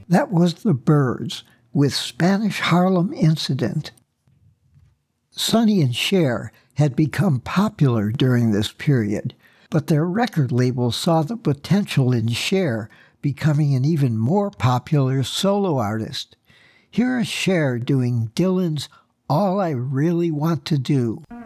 That was the Byrds with Spanish Harlem Incident. Sonny and Cher had become popular during this period, but their record label saw the potential in Cher becoming an even more popular solo artist. Here is Cher doing Dylan's All I Really Want to Do.